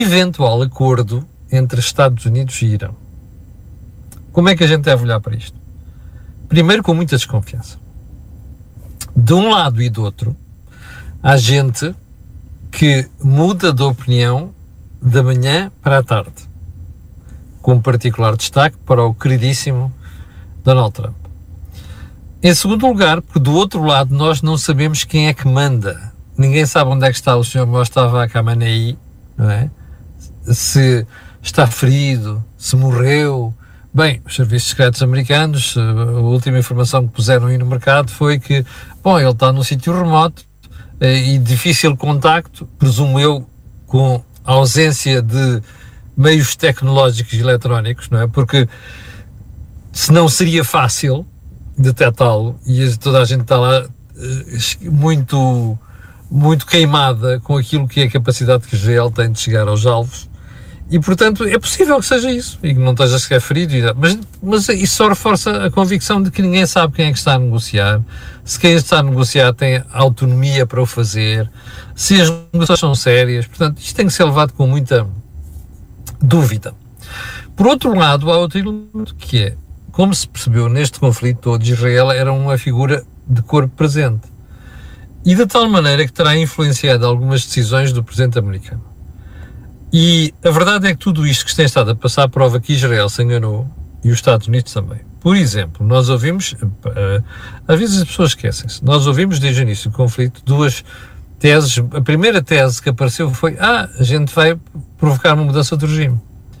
eventual acordo entre Estados Unidos e Irão. Como é que a gente deve olhar para isto? Primeiro, com muita desconfiança. De um lado e do outro, há gente que muda de opinião da manhã para a tarde, com particular destaque para o queridíssimo Donald Trump. Em segundo lugar, porque do outro lado nós não sabemos quem é que manda. Ninguém sabe onde é que está o Sr. Mustafa Khamenei, não é? Se está ferido, se morreu. Bem, os serviços secretos americanos, a última informação que puseram aí no mercado foi que, bom, ele está num sítio remoto e difícil contacto, presumo eu, com a ausência de meios tecnológicos e eletrónicos, não é? Porque se não seria fácil detectá-lo e toda a gente está lá muito queimada com aquilo que é a capacidade que Israel tem de chegar aos alvos. E, portanto, é possível que seja isso, e que não esteja sequer ferido, mas isso só reforça a convicção de que ninguém sabe quem é que está a negociar, se quem está a negociar tem autonomia para o fazer, se as negociações são sérias. Portanto, isto tem que ser levado com muita dúvida. Por outro lado, há outro elemento que é, como se percebeu neste conflito todo, Israel era uma figura de corpo presente, e de tal maneira que terá influenciado algumas decisões do presidente americano. E a verdade é que tudo isto que se tem estado a passar prova que Israel se enganou e os Estados Unidos também. Por exemplo, nós ouvimos, às vezes as pessoas esquecem-se, nós ouvimos desde o início do conflito duas teses. A primeira tese que apareceu foi: a gente vai provocar uma mudança de regime.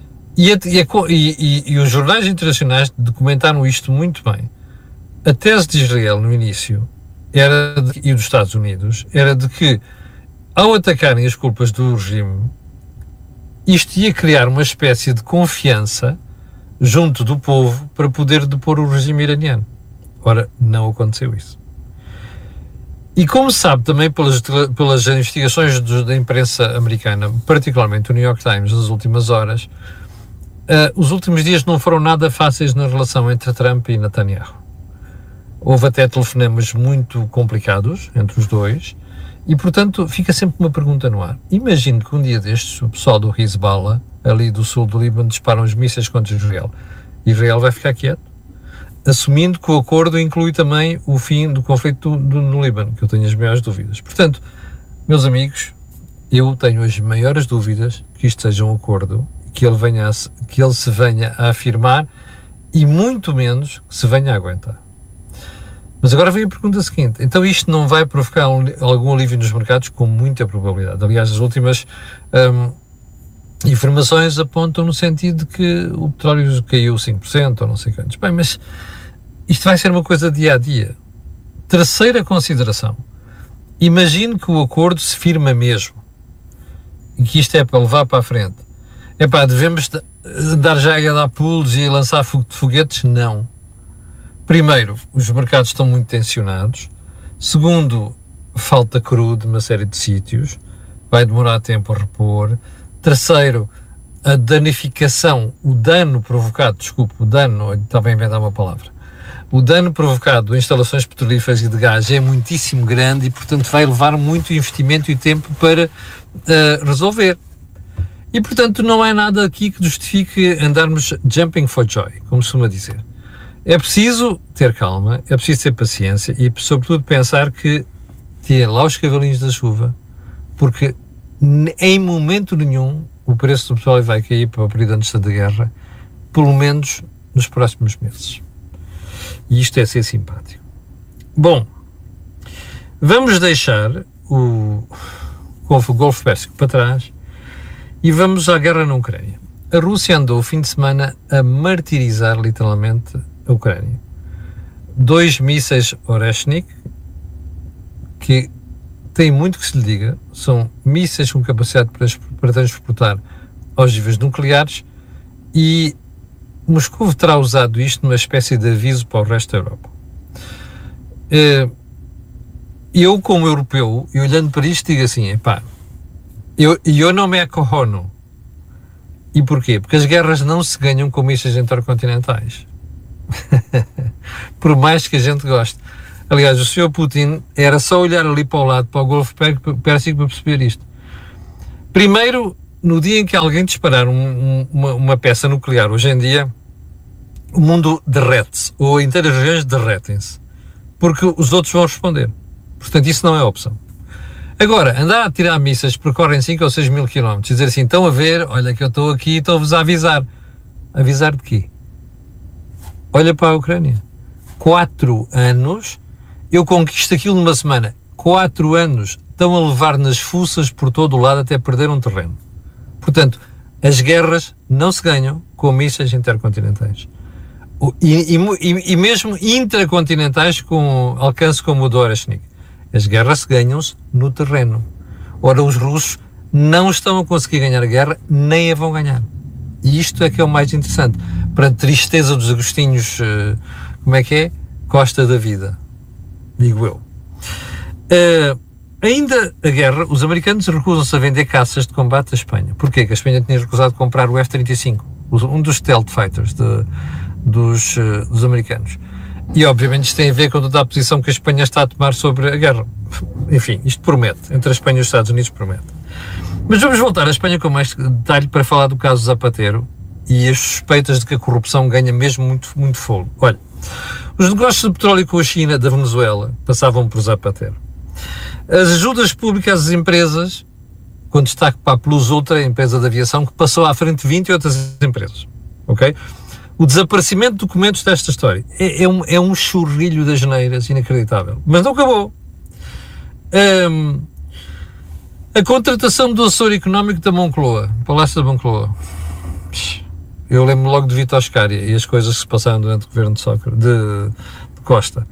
E os jornais internacionais documentaram isto muito bem. A tese de Israel no início e dos Estados Unidos era de que, ao atacarem as culpas do regime, isto ia criar uma espécie de confiança junto do povo para poder depor o regime iraniano. Ora, não aconteceu isso. E como se sabe também pelas investigações da imprensa americana, particularmente o New York Times, nas últimas horas, os últimos dias não foram nada fáceis na relação entre Trump e Netanyahu. Houve até telefonemas muito complicados entre os dois, e, portanto, fica sempre uma pergunta no ar. Imagino que um dia destes o pessoal do Hezbollah, ali do sul do Líbano, disparam os mísseis contra Israel. Israel vai ficar quieto, assumindo que o acordo inclui também o fim do conflito no Líbano, que eu tenho as maiores dúvidas. Portanto, meus amigos, eu tenho as maiores dúvidas que isto seja um acordo, que ele se venha a afirmar, e muito menos que se venha a aguentar. Mas agora vem a pergunta seguinte: então isto não vai provocar algum alívio nos mercados? Com muita probabilidade. Aliás, as últimas informações apontam no sentido de que o petróleo caiu 5% ou não sei quantos. Bem, mas isto vai ser uma coisa dia a dia. Terceira consideração: imagine que o acordo se firma mesmo e que isto é para levar para a frente. Devemos dar já a dar pulos e lançar foguetes? Não. Primeiro, os mercados estão muito tensionados. Segundo, falta crudo numa série de sítios. Vai demorar tempo a repor. Terceiro, a danificação, o dano provocado a instalações petrolíferas e de gás é muitíssimo grande e, portanto, vai levar muito investimento e tempo para resolver. E, portanto, não há nada aqui que justifique andarmos jumping for joy, como se costuma dizer. É preciso ter calma, é preciso ter paciência e, sobretudo, pensar que tem lá os cavalinhos da chuva, porque em momento nenhum o preço do petróleo vai cair para o período antes da guerra, pelo menos nos próximos meses. E isto é ser simpático. Bom, vamos deixar o Golfo Pérsico para trás e vamos à guerra na Ucrânia. A Rússia andou o fim de semana a martirizar literalmente a Ucrânia. 2 mísseis Oreshnik, que tem muito que se lhe diga, são mísseis com capacidade para transportar ogivas nucleares, e Moscou terá usado isto numa espécie de aviso para o resto da Europa. Eu, como europeu, e olhando para isto, digo assim: eu não me acorrono. E porquê? Porque as guerras não se ganham com mísseis intercontinentais. Por mais que a gente goste. Aliás, o Sr. Putin era só olhar ali para o lado, para o Golfo Pérsico, para perceber isto. Primeiro, no dia em que alguém disparar uma peça nuclear, hoje em dia, o mundo derrete-se, ou inteiras regiões derretem-se, porque os outros vão responder. Portanto, isso não é opção. Agora, andar a tirar mísseis que percorrem 5 ou 6 mil quilómetros e dizer assim, estão a ver, olha que eu estou aqui, estou-vos a avisar. Avisar de quê? Olha para a Ucrânia. 4 anos, eu conquisto aquilo numa semana. 4 anos, estão a levar nas fuças por todo o lado até perder um terreno. Portanto, as guerras não se ganham com mísseis intercontinentais. E mesmo intracontinentais com alcance como o do Oreshnik. As guerras se ganham-se no terreno. Ora, os russos não estão a conseguir ganhar a guerra, nem a vão ganhar. E isto é que é o mais interessante. Para a tristeza dos Agostinhos, como é que é? Costa da vida, digo eu. Ainda a guerra, os americanos recusam-se a vender caças de combate à Espanha. Porquê? Que a Espanha tinha recusado comprar o F-35, um dos stealth fighters dos americanos. E obviamente isto tem a ver com toda a posição que a Espanha está a tomar sobre a guerra. Enfim, isto promete, entre a Espanha e os Estados Unidos promete. Mas vamos voltar à Espanha com mais detalhe para falar do caso Zapatero e as suspeitas de que a corrupção ganha mesmo muito fôlego. Olha, os negócios de petróleo com a China da Venezuela passavam por Zapatero. As ajudas públicas às empresas, com destaque para a Plus Ultra, a empresa de aviação, que passou à frente de 20 outras empresas. Ok? O desaparecimento de documentos desta história é um churrilho das neiras inacreditável. Mas não acabou. A contratação do Açor Económico da Moncloa, Palácio da Moncloa. Eu lembro logo de Vítor Scária e as coisas que se passaram durante o governo de Costa.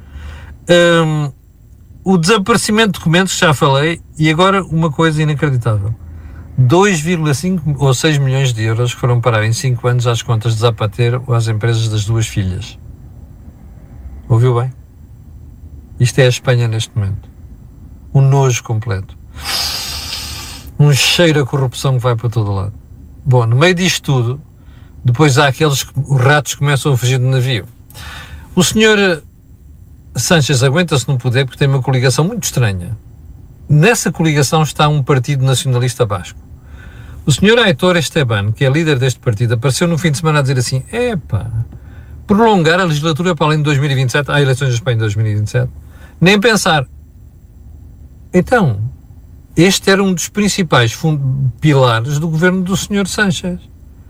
O desaparecimento de documentos, já falei, e agora uma coisa inacreditável. 2,5 ou 6 milhões de euros que foram parar em 5 anos às contas de Zapatero ou às empresas das duas filhas. Ouviu bem? Isto é a Espanha neste momento. Um nojo completo. Um cheiro a corrupção que vai para todo lado. Bom, no meio disto tudo, depois há aqueles que os ratos começam a fugir do navio. O senhor Sánchez aguenta-se no poder porque tem uma coligação muito estranha. Nessa coligação está um partido nacionalista basco. O senhor Aitor Esteban, que é líder deste partido, apareceu no fim de semana a dizer assim, prolongar a legislatura para além de 2027, há eleições da Espanha em 2027, nem pensar. Então, este era um dos principais pilares do governo do senhor Sánchez.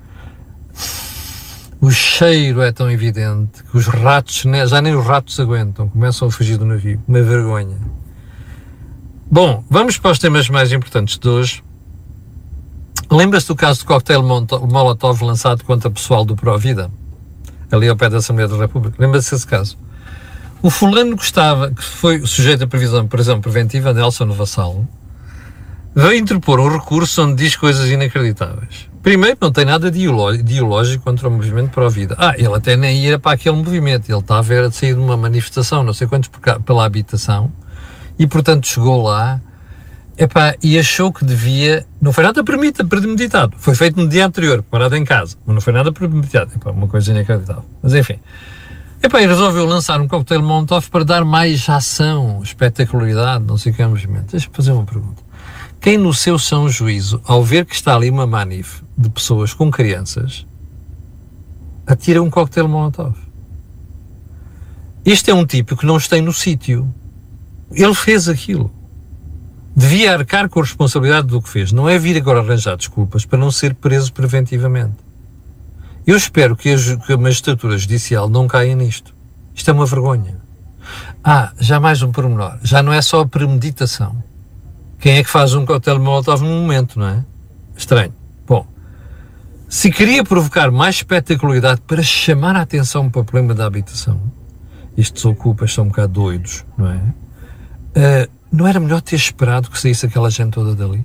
O cheiro é tão evidente que os ratos, já nem os ratos aguentam, começam a fugir do navio. Uma vergonha. Bom, vamos para os temas mais importantes de hoje. Lembra-se do caso do coquetel Molotov lançado contra o pessoal do Provida? Ali ao pé da Assembleia da República. Lembra-se desse caso? O fulano que foi sujeito a prisão preventiva, Nelson Vassalo, veio interpor um recurso onde diz coisas inacreditáveis. Primeiro, não tem nada de ideológico contra o movimento Provida. Ele até nem ia para aquele movimento. Ele estava a sair de uma manifestação, não sei quantos, pela habitação, e portanto chegou lá, e achou que devia, não foi nada premeditado, foi feito no dia anterior, parado em casa, mas não foi nada premeditado, uma coisa inacreditável. Mas enfim, e resolveu lançar um coquetel Molotov para dar mais ação, espetacularidade, não sei o que é o movimento. Deixa-me fazer uma pergunta. Quem no seu são juízo, ao ver que está ali uma manif de pessoas com crianças, atira um coquetel Molotov? Este é um tipo que não está no sítio. Ele fez aquilo. Devia arcar com a responsabilidade do que fez. Não é vir agora arranjar desculpas para não ser preso preventivamente. Eu espero que a magistratura judicial não caia nisto. Isto é uma vergonha. Já mais um pormenor. Já não é só a premeditação. Quem é que faz um coquetel Molotov num momento, não é? Estranho. Bom, se queria provocar mais espetacularidade para chamar a atenção para o problema da habitação, estes ocupas são um bocado doidos, não é? Não era melhor ter esperado que saísse aquela gente toda dali?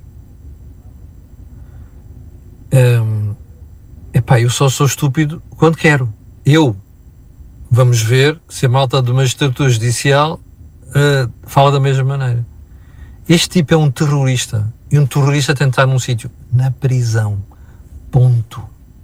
Eu só sou estúpido quando quero. Vamos ver se a malta de magistratura judicial fala da mesma maneira. Este tipo é um terrorista. E um terrorista tem de estar num sítio. Na prisão. Ponto.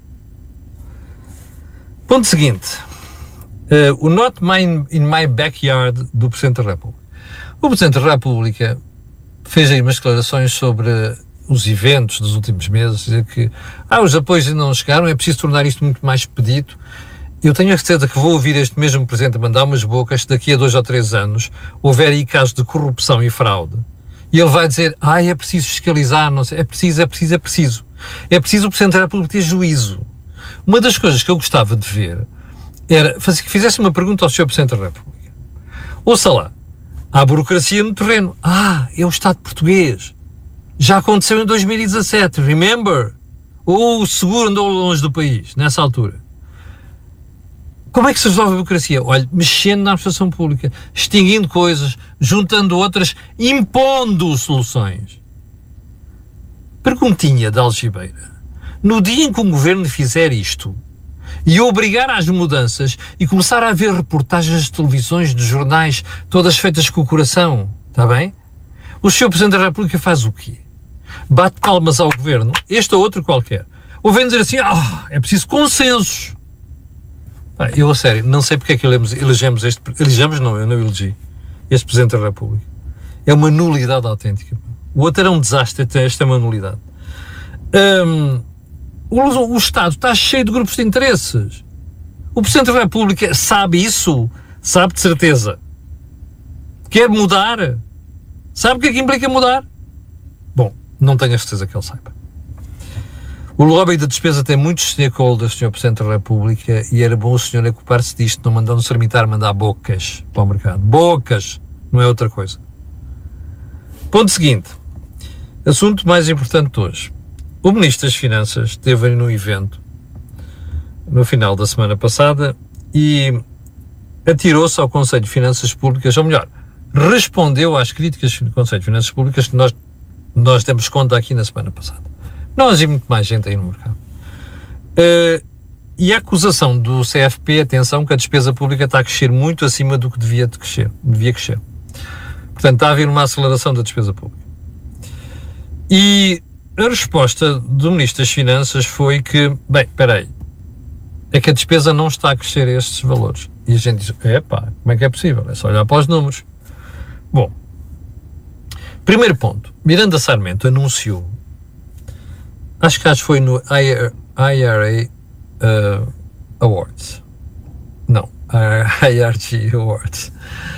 Ponto seguinte. O Not in My Backyard do Presidente da República. O Presidente da República fez aí umas declarações sobre os eventos dos últimos meses, dizer que os apoios ainda não chegaram, é preciso tornar isto muito mais expedito. Eu tenho a certeza que vou ouvir este mesmo Presidente a mandar umas bocas, daqui a 2 ou 3 anos, houver aí casos de corrupção e fraude. E ele vai dizer, é preciso fiscalizar, não sei, é preciso. É preciso o Presidente da República ter juízo. Uma das coisas que eu gostava de ver era que fizesse uma pergunta ao Sr. Presidente da República. Ouça lá, há burocracia no terreno. É o Estado português. Já aconteceu em 2017, remember? O seguro andou longe do país, nessa altura. Como é que se resolve a burocracia? Olha, mexendo na administração pública, extinguindo coisas, juntando outras, impondo soluções. Perguntinha de algibeira. No dia em que um governo fizer isto e obrigar às mudanças e começar a haver reportagens de televisões, de jornais, todas feitas com o coração, está bem? O Sr. Presidente da República faz o quê? Bate palmas ao governo, este ou outro qualquer. Ou vem dizer assim, é preciso consensos. Eu, a sério, não sei porque é que elegemos não, eu não elegi este Presidente da República. É uma nulidade autêntica. O outro era um desastre, esta é uma nulidade. O Estado está cheio de grupos de interesses. O Presidente da República sabe isso, sabe de certeza. Quer mudar? Sabe o que é que implica mudar? Bom, não tenho a certeza que ele saiba. O lobby da despesa tem muitos stakeholders, Sr. Presidente da República, e era bom o senhor ocupar-se disto, não mandando se limitar a mandar bocas para o mercado. Bocas! Não é outra coisa. Ponto seguinte. Assunto mais importante de hoje. O Ministro das Finanças esteve no evento no final da semana passada e atirou-se ao Conselho de Finanças Públicas, ou melhor, respondeu às críticas do Conselho de Finanças Públicas que nós demos conta aqui na semana passada. Nós e muito mais gente aí no mercado. E a acusação do CFP, atenção, que a despesa pública está a crescer muito acima do que devia crescer. Portanto, está a haver uma aceleração da despesa pública. E a resposta do Ministro das Finanças foi que, espera aí, é que a despesa não está a crescer a estes valores. E a gente diz, como é que é possível? É só olhar para os números. Bom, primeiro ponto, Miranda Sarmento anunciou, acho que foi no IRA Awards. Não, IRG Awards.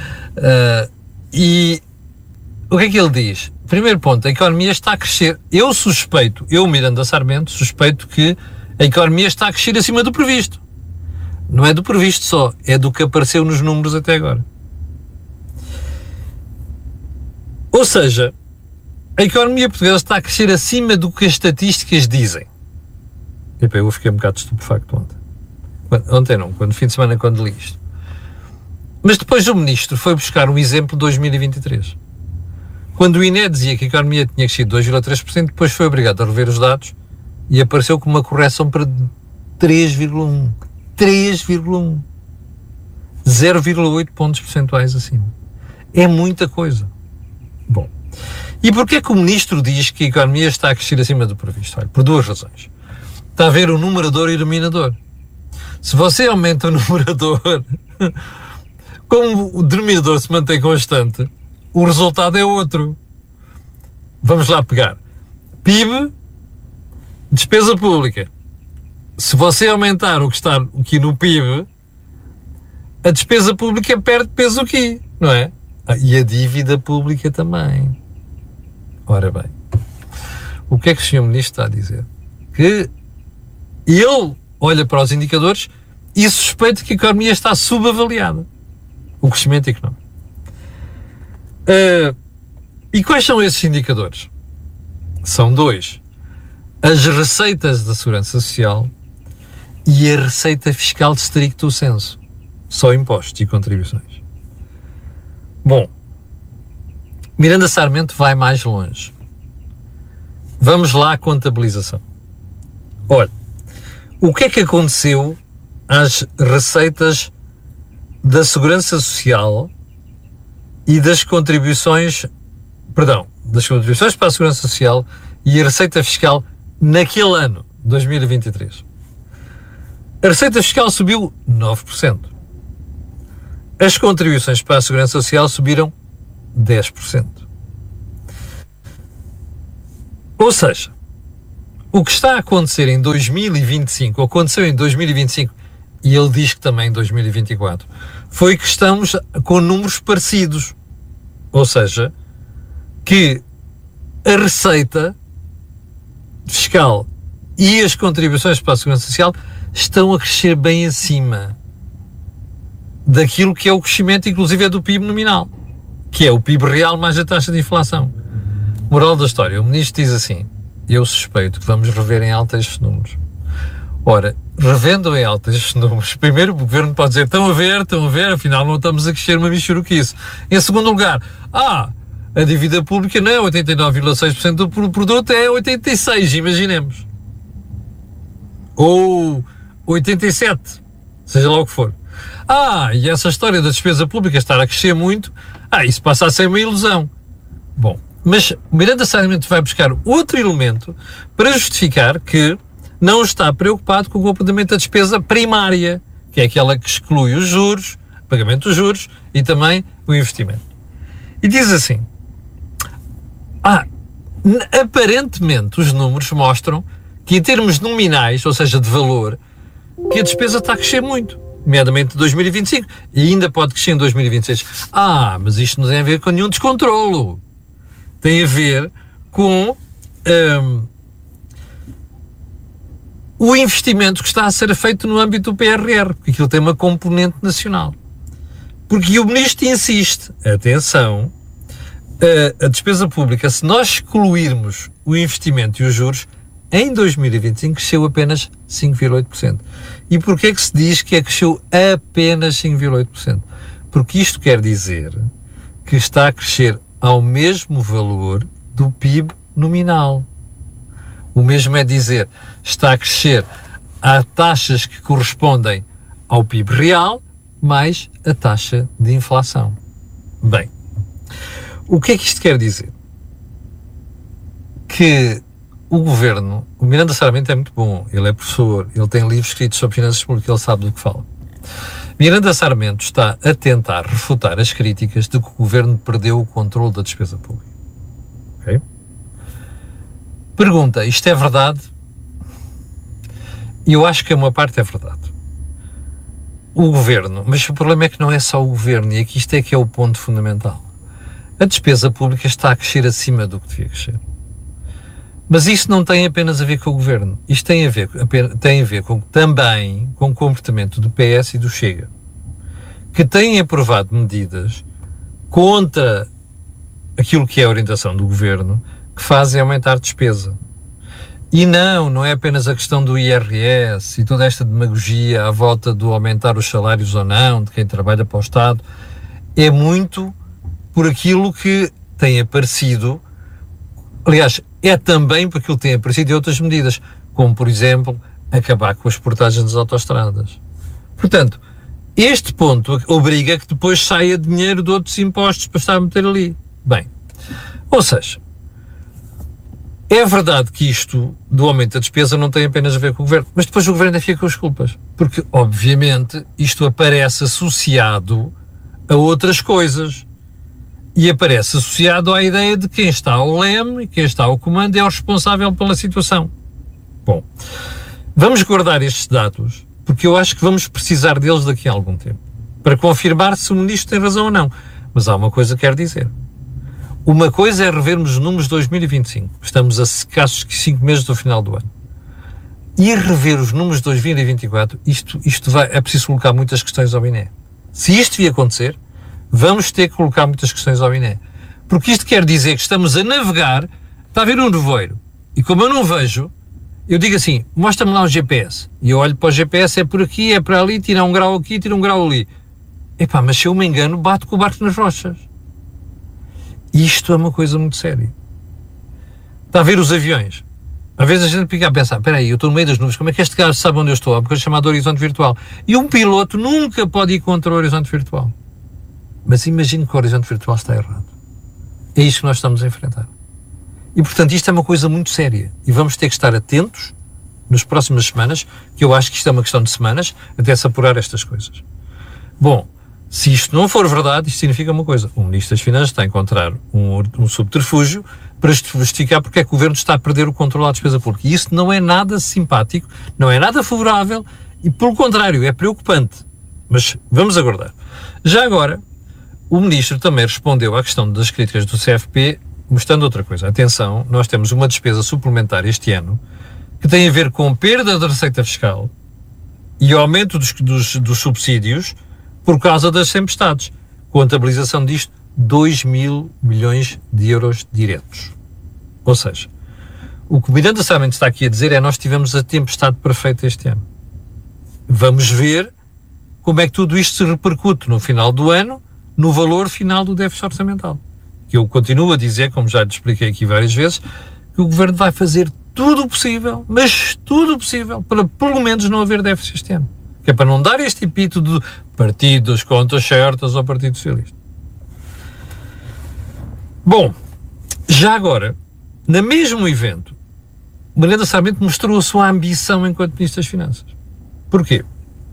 E o que é que ele diz? Primeiro ponto, a economia está a crescer. Eu, Miranda Sarmento, suspeito que a economia está a crescer acima do previsto. Não é do previsto só, é do que apareceu nos números até agora. Ou seja, a economia portuguesa está a crescer acima do que as estatísticas dizem. Eu fiquei um bocado estupefacto ontem. Ontem não, fim de semana, quando li isto. Mas depois o Ministro foi buscar um exemplo de 2023. Quando o INE dizia que a economia tinha crescido 2,3%, depois foi obrigado a rever os dados e apareceu com uma correção para 3,1%. 3,1%. 0,8 pontos percentuais acima. É muita coisa. Bom, e porquê que o Ministro diz que a economia está a crescer acima do previsto? Olha, por duas razões. Está a ver o numerador e o denominador. Se você aumenta o numerador, como o denominador se mantém constante, o resultado é outro. Vamos lá pegar. PIB, despesa pública. Se você aumentar o que está aqui no PIB, a despesa pública perde peso aqui, não é? E a dívida pública também. Ora bem, o que é que o Sr. Ministro está a dizer? Que ele olha para os indicadores e suspeita que a economia está subavaliada. O crescimento económico. E quais são esses indicadores? São dois. As receitas da Segurança Social e a receita fiscal de stricto sensu. Só impostos e contribuições. Bom, Miranda Sarmento vai mais longe. Vamos lá à contabilização. Olha, o que é que aconteceu às receitas da Segurança Social e das contribuições, das contribuições para a Segurança Social e a receita fiscal naquele ano, 2023. A receita fiscal subiu 9%. As contribuições para a Segurança Social subiram 10%. Ou seja, o que está a acontecer em 2025, aconteceu em 2025, e ele diz que também em 2024, foi que estamos com números parecidos. Ou seja, que a receita fiscal e as contribuições para a Segurança Social estão a crescer bem acima daquilo que é o crescimento, inclusive é do PIB nominal, que é o PIB real mais a taxa de inflação. Moral da história, o ministro diz assim: eu suspeito que vamos rever em alta estes números. Ora, revendo em alta estes números, primeiro o governo pode dizer, estão a ver, afinal não estamos a crescer uma michuruquice. Em segundo lugar, a dívida pública não é 89,6% do produto, é 86%, imaginemos. Ou 87%, seja lá o que for. E essa história da despesa pública estar a crescer muito, isso passa a ser uma ilusão. Bom, mas o Miranda Sarmento vai buscar outro elemento para justificar que não está preocupado com o comportamento da despesa primária, que é aquela que exclui os juros, pagamento dos juros e também o investimento. E diz assim, aparentemente os números mostram que em termos nominais, ou seja, de valor, que a despesa está a crescer muito, nomeadamente em 2025, e ainda pode crescer em 2026. Mas isto não tem a ver com nenhum descontrolo. Tem a ver com o investimento que está a ser feito no âmbito do PRR, porque aquilo tem uma componente nacional. Porque o ministro insiste, atenção, a despesa pública, se nós excluirmos o investimento e os juros, em 2025 cresceu apenas 5,8%. E porquê é que se diz que cresceu apenas 5,8%? Porque isto quer dizer que está a crescer ao mesmo valor do PIB nominal. O mesmo é dizer, está a crescer a taxas que correspondem ao PIB real, mais a taxa de inflação. Bem, o que é que isto quer dizer? Que o governo, o Miranda Sarmento é muito bom, ele é professor, ele tem livros escritos sobre finanças públicas, ele sabe do que fala. Miranda Sarmento está a tentar refutar as críticas de que o governo perdeu o controle da despesa pública. Ok? Pergunta, isto é verdade? Eu acho que uma parte é verdade. O governo, mas o problema é que não é só o governo, e aqui isto é que é o ponto fundamental. A despesa pública está a crescer acima do que devia crescer. Mas isso não tem apenas a ver com o governo. Isto tem a ver também com o comportamento do PS e do Chega, que têm aprovado medidas contra aquilo que é a orientação do governo, que fazem aumentar despesa. E não é apenas a questão do IRS e toda esta demagogia à volta do aumentar os salários ou não, de quem trabalha para o Estado, é muito por aquilo que tem aparecido, aliás, é também por aquilo que tem aparecido em outras medidas, como, por exemplo, acabar com as portagens das autoestradas. Portanto, este ponto obriga que depois saia dinheiro de outros impostos para estar a meter ali. Bem, ou seja, é verdade que isto do aumento da despesa não tem apenas a ver com o governo, mas depois o governo fica com as culpas, porque, obviamente, isto aparece associado a outras coisas. E aparece associado à ideia de quem está ao leme, quem está ao comando é o responsável pela situação. Bom, vamos guardar estes dados, porque eu acho que vamos precisar deles daqui a algum tempo, para confirmar se o ministro tem razão ou não. Mas há uma coisa que quero dizer. Uma coisa é revermos os números de 2025. Estamos a escassos 5 meses do final do ano. E rever os números de 2024, é preciso colocar muitas questões ao INE. Se isto vir acontecer, vamos ter que colocar muitas questões ao INE. Porque isto quer dizer que estamos a navegar, está a ver um nevoeiro, e como eu não vejo, eu digo assim, mostra-me lá o GPS. E eu olho para o GPS, é por aqui, é para ali, tira um grau aqui, tira um grau ali. Mas se eu me engano, bato com o barco nas rochas. Isto é uma coisa muito séria. Está a ver os aviões. Às vezes a gente fica a pensar, espera aí, eu estou no meio das nuvens, como é que este gajo sabe onde eu estou? Há uma coisa chamada horizonte virtual. E um piloto nunca pode ir contra o horizonte virtual. Mas imagino que o horizonte virtual está errado. É isso que nós estamos a enfrentar. E, portanto, isto é uma coisa muito séria. E vamos ter que estar atentos nas próximas semanas, que eu acho que isto é uma questão de semanas, até se apurar estas coisas. Bom, Se isto não for verdade, isto significa uma coisa. O Ministro das Finanças está a encontrar um subterfúgio para justificar porque é que o Governo está a perder o controle da despesa pública. E isso não é nada simpático, não é nada favorável e, pelo contrário, é preocupante. Mas vamos aguardar. Já agora, o Ministro também respondeu à questão das críticas do CFP, mostrando outra coisa. Atenção, nós temos uma despesa suplementar este ano que tem a ver com perda da receita fiscal e aumento dos subsídios por causa das tempestades. Contabilização disto, 2.000 milhões de euros diretos. Ou seja, o que o Miranda Sarmento está aqui a dizer é nós tivemos a tempestade perfeita este ano. Vamos ver como é que tudo isto se repercute no final do ano, no valor final do déficit orçamental. Que eu continuo a dizer, como já te expliquei aqui várias vezes, que o Governo vai fazer tudo o possível, mas tudo o possível, para pelo menos não haver déficit este ano. Que é para não dar este epíteto de partido das contas certas ao Partido Socialista. Bom, já agora, no mesmo evento, o Miranda Sarmento mostrou a sua ambição enquanto Ministro das Finanças. Porquê?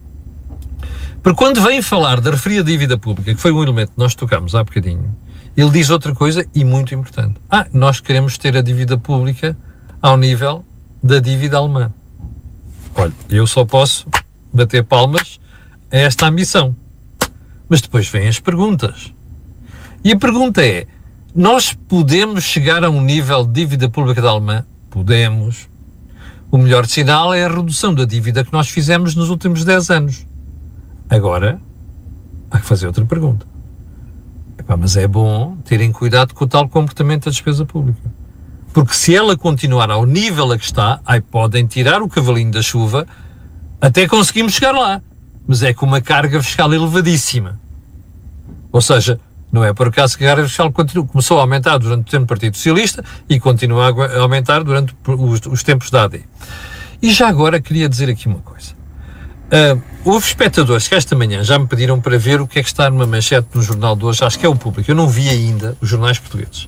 Porque quando vem falar da referida dívida pública, que foi um elemento que nós tocámos há bocadinho, ele diz outra coisa e muito importante. Nós queremos ter a dívida pública ao nível da dívida alemã. Olha, eu só posso bater palmas a esta ambição. Mas depois vêm as perguntas. E a pergunta é, nós podemos chegar a um nível de dívida pública da Alemanha? Podemos. O melhor sinal é a redução da dívida que nós fizemos nos últimos 10 anos. Agora, há que fazer outra pergunta. Mas é bom terem cuidado com o tal comportamento da despesa pública. Porque se ela continuar ao nível a que está, podem tirar o cavalinho da chuva, até conseguimos chegar lá. Mas é com uma carga fiscal elevadíssima. Ou seja, não é por acaso que a carga fiscal começou a aumentar durante o tempo do Partido Socialista e continua a aumentar durante os tempos da AD. E já agora queria dizer aqui uma coisa. Houve espectadores que esta manhã já me pediram para ver o que é que está numa manchete no jornal de hoje, acho que é o Público, eu não vi ainda os jornais portugueses.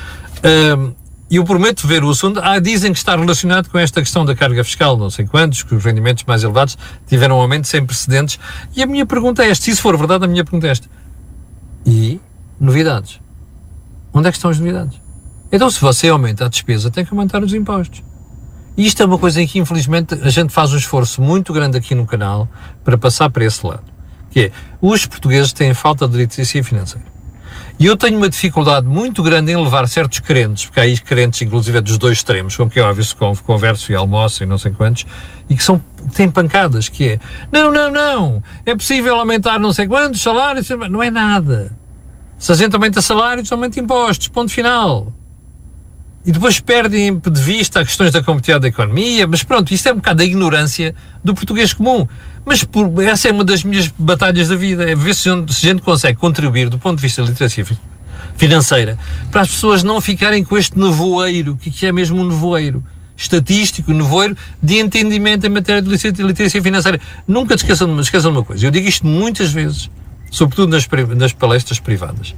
E eu prometo ver o assunto. Dizem que está relacionado com esta questão da carga fiscal, não sei quantos, que os rendimentos mais elevados tiveram um aumento sem precedentes. E a minha pergunta é esta, se isso for verdade, a minha pergunta é esta. E novidades? Onde é que estão as novidades? Então, se você aumenta a despesa, tem que aumentar os impostos. E isto é uma coisa em que, infelizmente, a gente faz um esforço muito grande aqui no canal para passar para esse lado. Que é, os portugueses têm falta de literacia financeira. E eu tenho uma dificuldade muito grande em levar certos crentes, porque há aí crentes, inclusive, dos dois extremos, com quem eu às vezes converso e almoço e não sei quantos, e que têm pancadas, que é, não, é possível aumentar não sei quantos salários, não é nada. Se a gente aumenta salários, aumenta impostos, ponto final. E depois perdem de vista as questões da competitividade da economia, mas pronto, isto é um bocado da ignorância do português comum. Mas essa é uma das minhas batalhas da vida, é ver se a gente consegue contribuir do ponto de vista da literacia financeira para as pessoas não ficarem com este nevoeiro, que é mesmo um nevoeiro estatístico, um nevoeiro de entendimento em matéria de literacia financeira. Nunca te esqueçam de uma coisa, eu digo isto muitas vezes, sobretudo nas palestras privadas.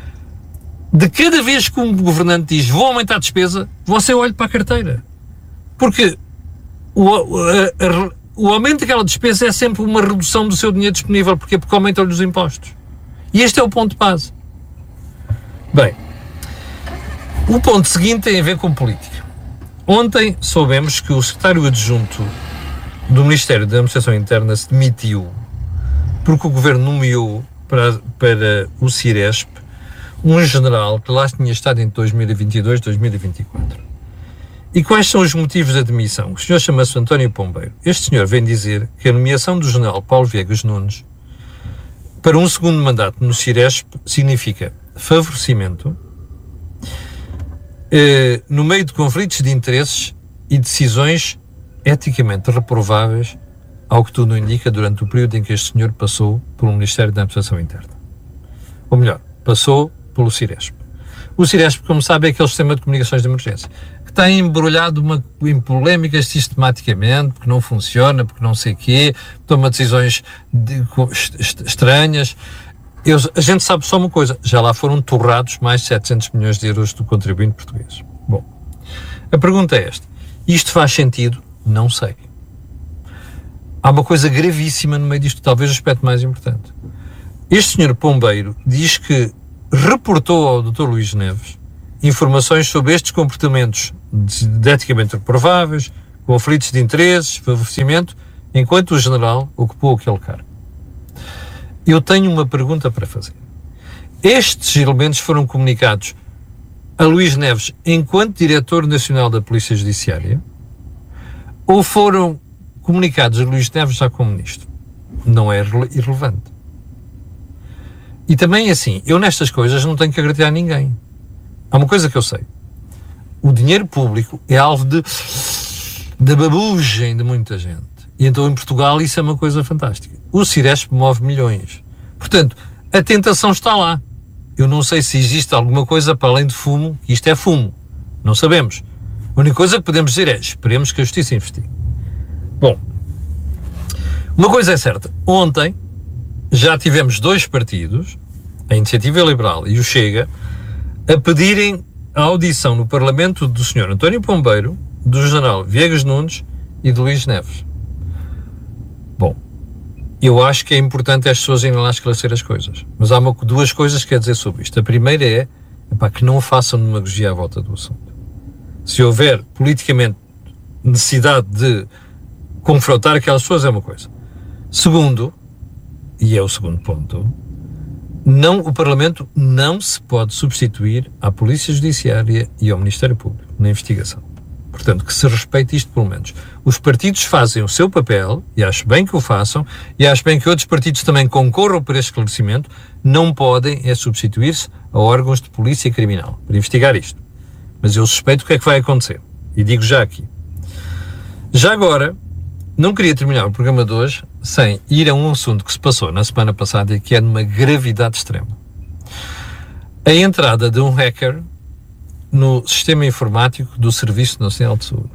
De cada vez que um governante diz vou aumentar a despesa, você olha para a carteira. Porque o aumento daquela despesa é sempre uma redução do seu dinheiro disponível. Porquê? Porque aumentam-lhe os impostos. E este é o ponto de base. Bem, o ponto seguinte tem a ver com política. Ontem soubemos que o secretário adjunto do Ministério da Administração Interna se demitiu porque o governo nomeou para o Ciresp um general que lá tinha estado entre 2022 e 2024. E quais são os motivos da demissão? O senhor chama-se António Pombeiro. Este senhor vem dizer que a nomeação do general Paulo Viegas Nunes para um segundo mandato no Ciresp significa favorecimento no meio de conflitos de interesses e decisões eticamente reprováveis, ao que tudo indica, durante o período em que este senhor passou pelo Ministério da Administração Interna. Ou melhor, passou pelo Ciresp. O Ciresp, como sabe, é aquele sistema de comunicações de emergência que tem embrulhado em polémicas sistematicamente, porque não funciona, porque não sei o quê, toma decisões estranhas. A gente sabe só uma coisa, já lá foram torrados mais de 700 milhões de euros do contribuinte português. Bom, a pergunta é esta. Isto faz sentido? Não sei. Há uma coisa gravíssima no meio disto, talvez o aspecto mais importante. Este senhor Pombeiro diz que reportou ao Dr. Luís Neves informações sobre estes comportamentos de eticamente reprováveis, conflitos de interesses, favorecimento, enquanto o general ocupou aquele cargo. Eu tenho uma pergunta para fazer. Estes elementos foram comunicados a Luís Neves enquanto Diretor Nacional da Polícia Judiciária ou foram comunicados a Luís Neves já como Ministro? Não é irrelevante. E também assim, eu nestas coisas não tenho que acreditar a ninguém. Há uma coisa que eu sei. O dinheiro público é alvo de babugem de muita gente. E então em Portugal isso é uma coisa fantástica. O Ciresp move milhões. Portanto, a tentação está lá. Eu não sei se existe alguma coisa para além de fumo, que isto é fumo. Não sabemos. A única coisa que podemos dizer é, esperemos que a Justiça investigue. Bom, uma coisa é certa. Ontem já tivemos 2 partidos, a Iniciativa Liberal e o Chega, a pedirem a audição no Parlamento do Sr. António Pombeiro, do General Viegas Nunes e de Luís Neves. Bom, eu acho que é importante as pessoas irem lá esclarecer as coisas. Mas há 2 coisas que quero dizer sobre isto. A primeira é que não façam demagogia à volta do assunto. Se houver politicamente necessidade de confrontar aquelas pessoas é uma coisa. Segundo, e é o segundo ponto, o Parlamento não se pode substituir à Polícia Judiciária e ao Ministério Público na investigação. Portanto, que se respeite isto pelo menos. Os partidos fazem o seu papel, e acho bem que o façam, e acho bem que outros partidos também concorram para este esclarecimento, não podem substituir-se a órgãos de polícia criminal para investigar isto. Mas eu suspeito o que é que vai acontecer. E digo já aqui. Já agora, não queria terminar o programa de hoje sem ir a um assunto que se passou na semana passada e que é de uma gravidade extrema. A entrada de um hacker no sistema informático do Serviço Nacional de Saúde.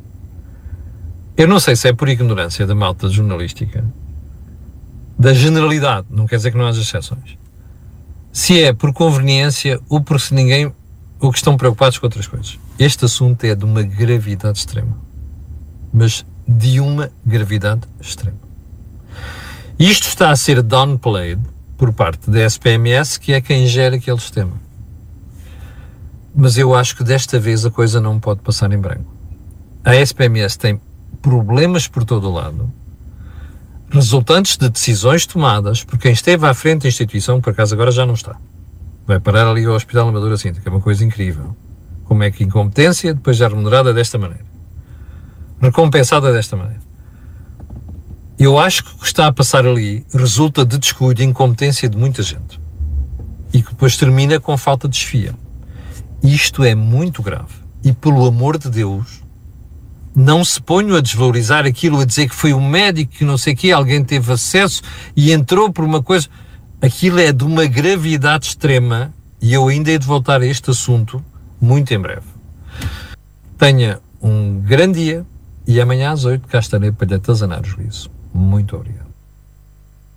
Eu não sei se é por ignorância da malta jornalística, da generalidade, não quer dizer que não haja exceções, se é por conveniência ou por se ninguém, ou que estão preocupados com outras coisas. Este assunto é de uma gravidade extrema. Mas de uma gravidade extrema. Isto está a ser downplayed por parte da SPMS, que é quem gera aquele sistema. Mas eu acho que desta vez a coisa não pode passar em branco. A SPMS tem problemas por todo o lado, resultantes de decisões tomadas por quem esteve à frente da instituição, por acaso agora já não está. Vai parar ali ao Hospital Amadora Sintra, que é uma coisa incrível. Como é que incompetência depois é remunerada desta maneira. Recompensada desta maneira. Eu acho que o que está a passar ali resulta de descuido e incompetência de muita gente. E que depois termina com falta de desfia. Isto é muito grave. E pelo amor de Deus, não se ponham a desvalorizar aquilo, a dizer que foi um médico, que não sei o quê, alguém teve acesso e entrou por uma coisa. Aquilo é de uma gravidade extrema e eu ainda hei de voltar a este assunto muito em breve. Tenha um grande dia e amanhã às 8 cá estarei para lhe atazanar o juízo. Muito obrigado.